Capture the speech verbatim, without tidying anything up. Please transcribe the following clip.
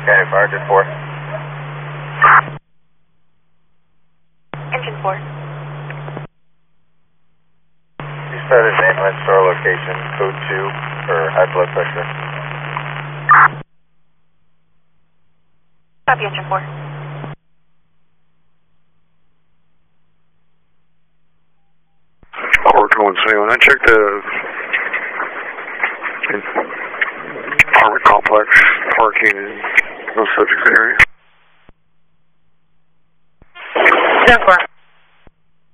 Okay, fire engine four. Engine four. You started mainline store location, code two for high blood pressure. Copy, engine four. Court one seven. I checked the apartment complex parking in no subject area. Ten four.